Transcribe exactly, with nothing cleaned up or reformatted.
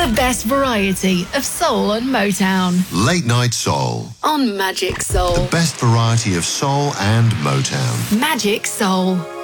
The best variety of soul and Motown. Late Night Soul. On Magic Soul. The best variety of soul and Motown. Magic Soul.